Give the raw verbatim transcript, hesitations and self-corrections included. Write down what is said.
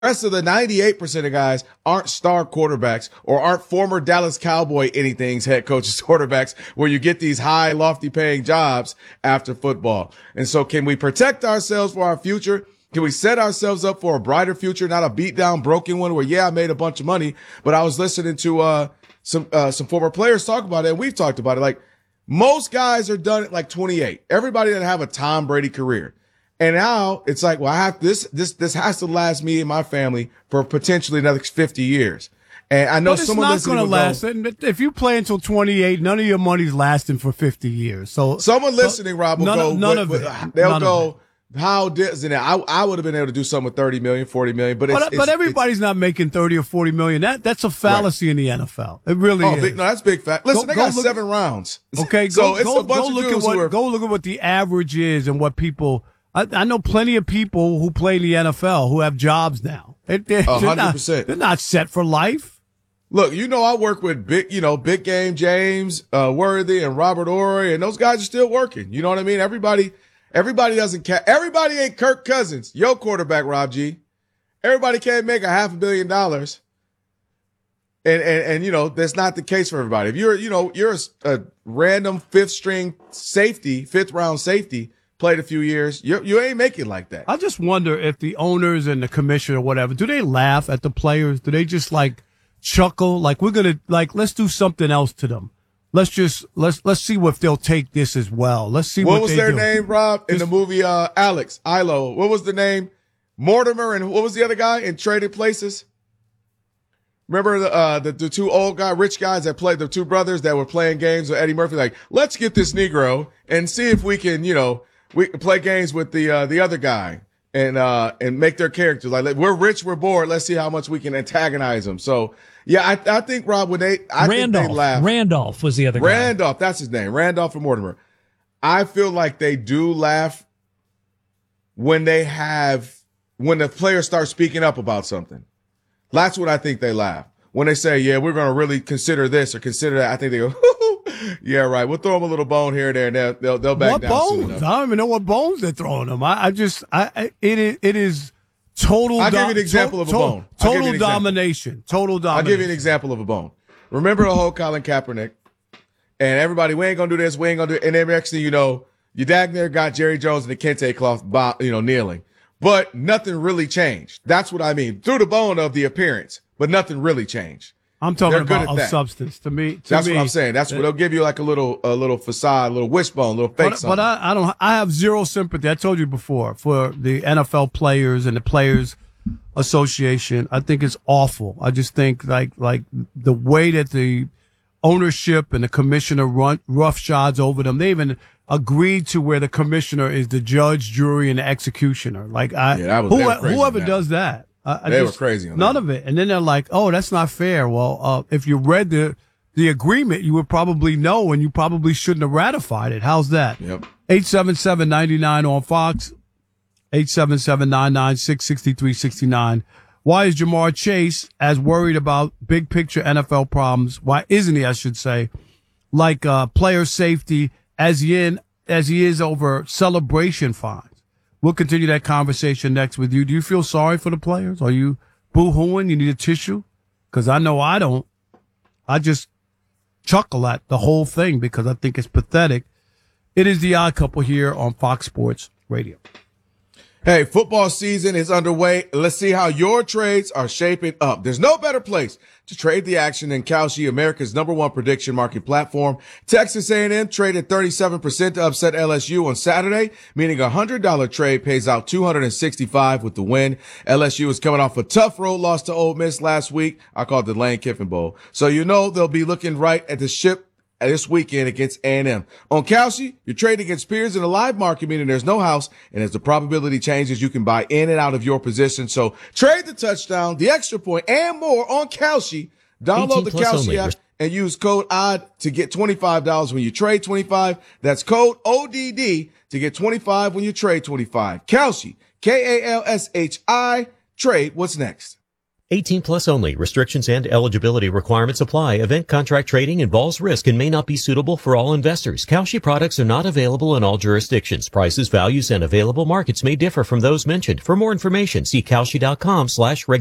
rest of the ninety-eight percent of guys aren't star quarterbacks or aren't former Dallas Cowboy anything's head coaches quarterbacks where you get these high, lofty paying jobs after football. And so can we protect ourselves for our future? Can we set ourselves up for a brighter future, not a beat down, broken one where, yeah, I made a bunch of money, but I was listening to, uh, some, uh, some former players talk about it, and we've talked about it. Like, most guys are done at like twenty-eight. Everybody that have a Tom Brady career. And now it's like, well, I have this, this, this has to last me and my family for potentially another fifty years. And I know but someone it's not going to last. Go, if you play until twenty-eight, none of your money's lasting for fifty years. So someone listening, Rob, will none, go, none but, of but it. They'll none go, how did, and I, I would have been able to do something with thirty million, forty million, but it's, but, it's, but everybody's it's, not making thirty or forty million. That, that's a fallacy right. in the N F L. It really oh, is. Big, no, that's big fact. Listen, go, they got seven rounds. Okay. so go, it's go, a bunch go of look dudes at what, who are, go look at what the average is and what people, I, I know plenty of people who play in the N F L who have jobs now. It, they're, one hundred not, percent. They're not set for life. Look, you know, I work with big, you know, Big Game James, uh, Worthy and Robert Ory, and those guys are still working. You know what I mean? Everybody, everybody doesn't ca- everybody ain't Kirk Cousins, your quarterback, Rob G. Everybody can't make a half a billion dollars. And, and, and, you know, that's not the case for everybody. If you're, you know, you're a, a random fifth string safety, fifth round safety, played a few years, you you ain't making like that. I just wonder if the owners and the commissioner or whatever, do they laugh at the players? Do they just like chuckle? Like, we're going to, like, let's do something else to them. Let's just, let's, let's see if they'll take this as well. Let's see what, what was they their do. name, Rob, in just, the movie, uh, Alex, Ilo. What was the name? Mortimer, and what was the other guy in Trading Places? Remember the, uh, the, the two old guy, rich guys that played, the two brothers that were playing games with Eddie Murphy, like, let's get this Negro and see if we can, you know, we can play games with the, uh, the other guy and, uh, and make their characters like, we're rich, we're bored. Let's see how much we can antagonize them. So, yeah, I, I think, Rob, when they, I Randolph, think they laugh. Randolph was the other guy. Randolph, that's his name. Randolph and Mortimer. I feel like they do laugh when they have, when the players start speaking up about something. That's what I think they laugh. When they say, yeah, we're going to really consider this or consider that, I think they go, yeah, right. We'll throw them a little bone here and there, and they'll, they'll, they'll back what down bones? soon enough. I don't even know what bones they're throwing them. I, I just, I, I, it is, it is total. I'll do- give you an example to- of a to- bone. I'll give you Total an example. domination. Total domination. I'll give you an example of a bone. Remember the whole Colin Kaepernick? And everybody, we ain't going to do this, we ain't going to do it. And then next thing you know, your dad there got Jerry Jones and the Kente cloth, you know, kneeling. But nothing really changed. That's what I mean. Through the bone of the appearance, but nothing really changed. I'm talking They're good about at of that. substance. To me, to That's me, what I'm saying. That's what they'll give you, like a little, a little facade, a little wishbone, a little fake But, something. but I, I don't. I have zero sympathy. I told you before for the N F L players and the Players Association. I think it's awful. I just think like like the way that the ownership and the commissioner run roughshods over them. They even agreed to where the commissioner is the judge, jury, and the executioner. Like I, Yeah, that was- who, they were crazy whoever on that. does that. I, I They just- were crazy on None that. of it. And then they're like, "Oh, that's not fair." Well, uh, if you read the the agreement, you would probably know, and you probably shouldn't have ratified it. How's that? Yep. Eight seven seven ninety nine on Fox. Eight seven seven nine nine six six three six nine. Why is Jamar Chase as worried about big picture N F L problems? Why isn't he? I should say, like uh, player safety as he in as he is over celebration fines. We'll continue that conversation next with you. Do you feel sorry for the players? Are you boo-hooing? You need a tissue? Because I know I don't. I just chuckle at the whole thing because I think it's pathetic. It is the Odd Couple here on Fox Sports Radio. Hey, football season is underway. Let's see how your trades are shaping up. There's no better place to trade the action than Kalshi, America's number one prediction market platform. Texas A and M traded thirty-seven percent to upset L S U on Saturday, meaning a one hundred dollars trade pays out two hundred sixty-five dollars with the win. L S U is coming off a tough road loss to Ole Miss last week. I call it the Lane Kiffin Bowl. So you know they'll be looking right at the ship this weekend against A and M. On Kalshi, you're trading against peers in a live market, meaning there's no house, and as the probability changes, you can buy in and out of your position. So trade the touchdown, the extra point, and more on Kalshi. Download the Kalshi app and use code O D D to get twenty-five dollars when you trade twenty-five. That's code O D D to get twenty-five when you trade twenty-five. Kalshi, K A L S H I. Trade. What's next? eighteen plus only. Restrictions and eligibility requirements apply. Event contract trading involves risk and may not be suitable for all investors. Kalshi products are not available in all jurisdictions. Prices, values, and available markets may differ from those mentioned. For more information, see Kalshi dot com slash